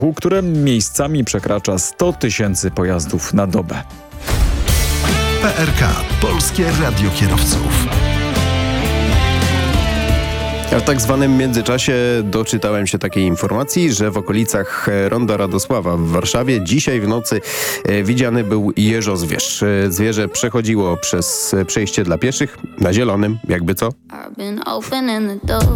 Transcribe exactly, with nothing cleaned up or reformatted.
które miejscami przekracza sto tysięcy pojazdów na dobę. P R K – Polskie Radio Kierowców. A w tak zwanym międzyczasie doczytałem się takiej informacji, że w okolicach Ronda Radosława w Warszawie dzisiaj w nocy widziany był jeżozwierz. Zwierzę przechodziło przez przejście dla pieszych na zielonym, jakby co.